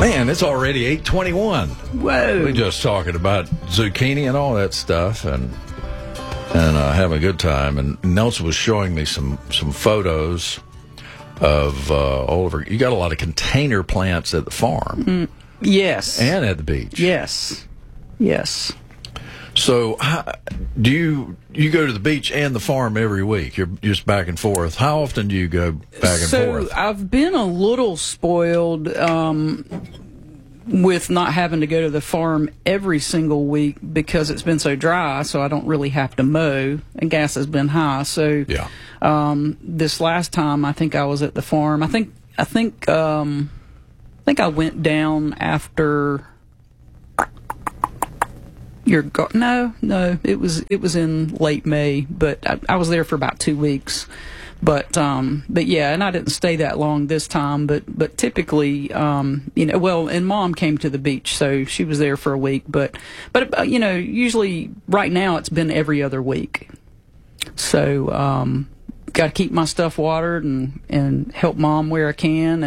Man, it's already 8:21. Whoa. We're just talking about zucchini and all that stuff and having a good time. And Nelson was showing me some photos of all over. You got a lot of container plants at the farm. Yes. And at the beach. Yes. So, do you go to the beach and the farm every week? You're just back and forth. How often do you go back and forth? So, I've been a little spoiled with not having to go to the farm every single week because it's been so dry, so I don't really have to mow, and gas has been high. So, yeah. This last time, I think I was at the farm. I think I went down after. No, it was in late May, but I was there for about 2 weeks. But yeah, and I didn't stay that long this time. But typically, and Mom came to the beach, so she was there for a week. But usually right now it's been every other week. So got to keep my stuff watered and help Mom where I can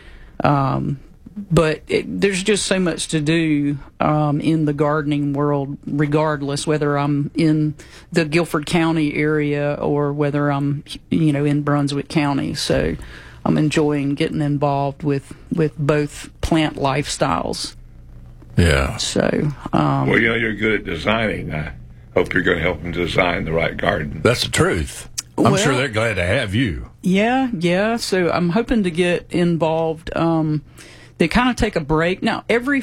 and. But there's just so much to do in the gardening world, regardless whether I'm in the Guilford County area or whether I'm, in Brunswick County. So I'm enjoying getting involved with both plant lifestyles. Yeah. So. Well, you're good at designing. I hope you're going to help them design the right garden. That's the truth. I'm sure they're glad to have you. Yeah. So I'm hoping to get involved. They kind of take a break. Now, every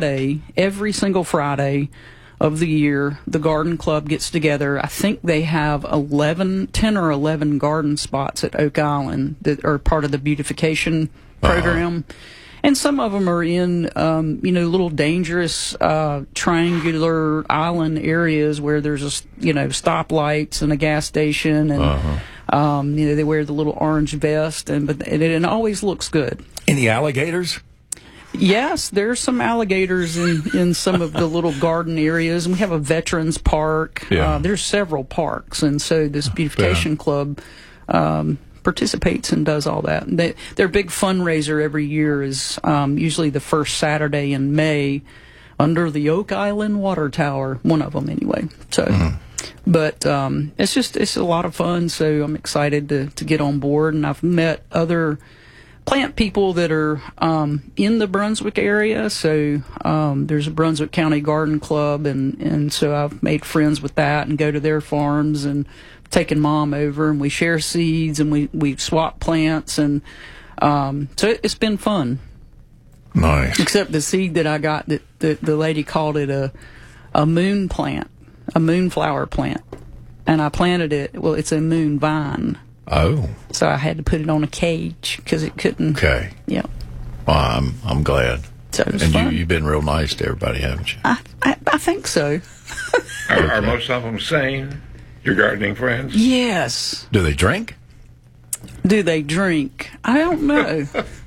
single Friday of the year, the garden club gets together. I think they have 10 or 11 garden spots at Oak Island that are part of the beautification program. And some of them are in, little dangerous triangular island areas where there's, stoplights and a gas station. And, they wear the little orange vest. But it always looks good. Any alligators? Yes, there's some alligators in some of the little garden areas. And we have a veterans park. Yeah. There's several parks. And so this beautification club participates and does all that. And their big fundraiser every year is usually the first Saturday in May under the Oak Island Water Tower, one of them anyway. So, But it's a lot of fun, so I'm excited to get on board. And I've met other plant people that are in the Brunswick area. So there's a Brunswick County Garden Club, and so I've made friends with that and go to their farms and taken Mom over, and we share seeds and we swap plants, and so it's been fun. Nice. Except the seed that I got, that the lady called it a moon plant, a moonflower plant, and I planted it. Well, it's a moon vine. Oh. So I had to put it on a cage because it couldn't. Okay. Yeah. Well, I'm glad. So it was and fun. You've been real nice to everybody, haven't you? I think so. Are most of them sane, your gardening friends? Yes. Do they drink? Do they drink? I don't know.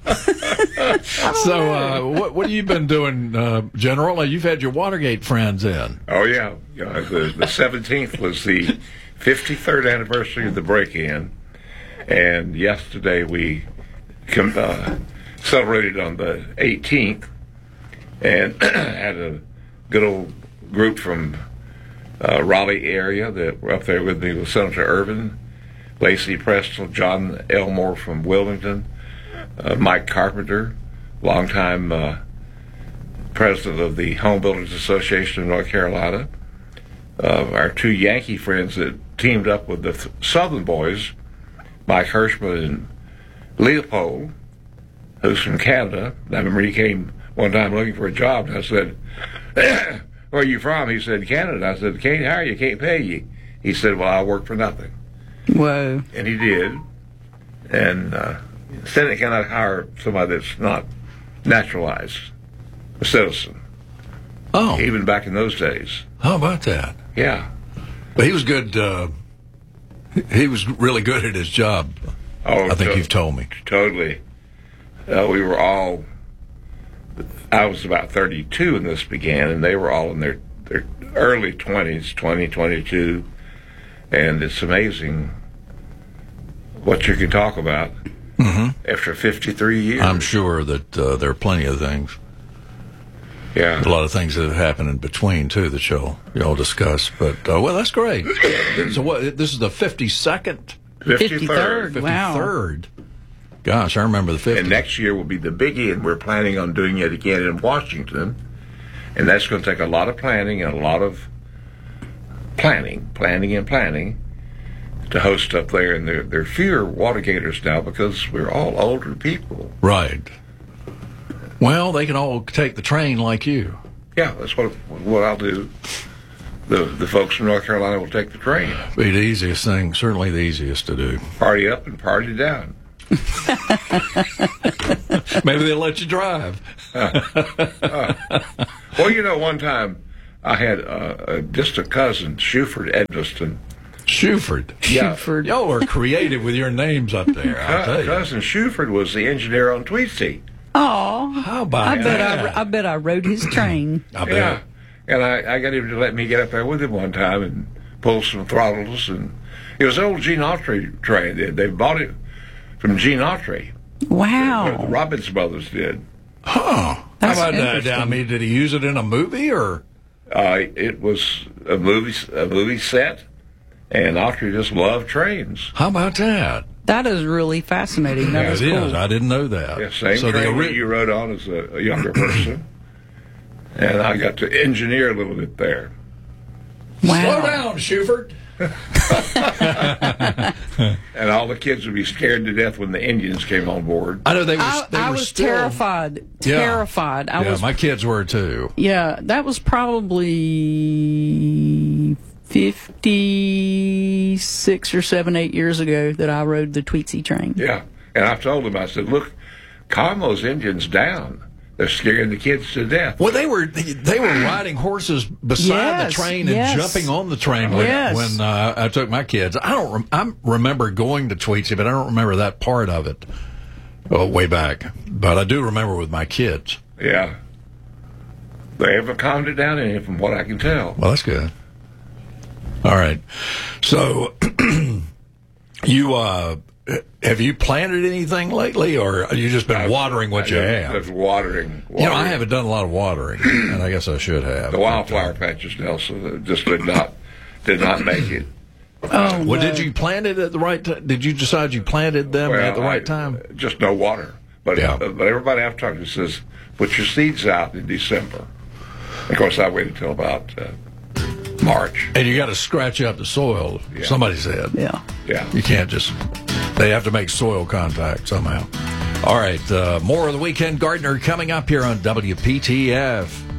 So, what have you been doing, General? You've had your Watergate friends in. Oh, yeah. The 17th was the 53rd anniversary of the break-in. And yesterday we celebrated on the 18th and had a good old group from Raleigh area that were up there with me with Senator Irvin, Lacey Prestel, John Elmore from Wilmington, Mike Carpenter, longtime president of the Home Builders Association of North Carolina, our two Yankee friends that teamed up with the Southern boys, Mike Hirschman and Leopold, who's from Canada. I remember he came one time looking for a job, and I said, "Where are you from?" He said, "Canada." I said, "Can't hire you, can't pay you." He said, "Well, I work for nothing." Whoa. And he did. And Senate cannot hire somebody that's not naturalized, a citizen. Oh. Even back in those days. How about that? Yeah. But he was good. He was really good at his job. Oh, I think you've told me. Totally. We were all, I was about 32 when this began, and they were all in their early 20s, 20, 22. And it's amazing what you can talk about after 53 years. I'm sure that there are plenty of things. Yeah. A lot of things that have happened in between, too, that you'll discuss. But, well, that's great. So what? This is the 52nd? 53rd. Wow. 53rd. Gosh, I remember the 50th. And next year will be the biggie, and we're planning on doing it again in Washington. And that's going to take a lot of planning and a lot of planning to host up there. And there are fewer Watergators now because we're all older people. Right. Well, they can all take the train like you. Yeah, that's what I'll do. The folks from North Carolina will take the train. Be the easiest thing, certainly the easiest to do. Party up and party down. Maybe they'll let you drive. Well, one time I had a distant cousin, Shuford Edmiston. Shuford. Yeah. Shuford. Y'all are creative with your names up there, I'll tell you. Cousin Shuford was the engineer on Tweetsie. Oh, How about that? I bet I rode his train. I bet. Yeah. And I got him to let me get up there with him one time and pull some throttles. And it was an old Gene Autry train. They bought it from Gene Autry. Wow. The Robbins brothers did. Huh. That's How about that? interesting. I mean, did he use it in a movie or? It was a movie set, and Autry just loved trains. How about that? That is really fascinating. That Yeah, is It cool. is. I didn't know that. Yeah, same so train the that you rode on as a younger person. And I got to engineer a little bit there. Wow. Slow down, Shuford. And all the kids would be scared to death when the Indians came on board. I know they were. I was still, terrified. Yeah. Terrified. Yeah, my kids were too. Yeah, that was probably 56 or 8 years ago that I rode the Tweetsie train. Yeah. And I told them, I said, look, calm those engines down. They're scaring the kids to death. Well, they were riding horses beside the train and jumping on the train when I took my kids. I remember going to Tweetsie, but I don't remember that part of it way back. But I do remember with my kids. Yeah. They haven't calmed it down any, from what I can tell. Well, that's good. All right. So, have you planted anything lately, or have you just been watering what you have? Just watering. I haven't done a lot of watering, and I guess I should have. The wildflower patches, Nelson, just did not make it. Oh, Well, did you plant it at the right time? Did you decide you planted them at the right time? Just no water. But, Yeah. but everybody I've talked to says, put your seeds out in December. Of course, I waited until about March. And you got to scratch up the soil, Yeah. somebody said. Yeah. Yeah. You can't just, they have to make soil contact somehow. All right, more of the Weekend Gardener coming up here on WPTF.